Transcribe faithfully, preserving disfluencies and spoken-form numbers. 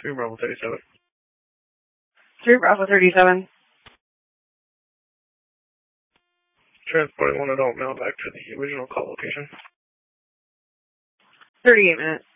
three Bravo thirty-seven. three Bravo thirty-seven. Transporting one adult male back to the original call location. thirty-eight minutes.